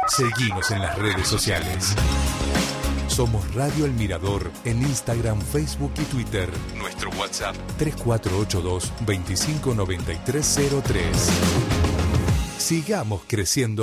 Seguinos en las redes sociales. Somos Radio El Mirador en Instagram, Facebook y Twitter. Nuestro WhatsApp 3482-259303. Sigamos creciendo.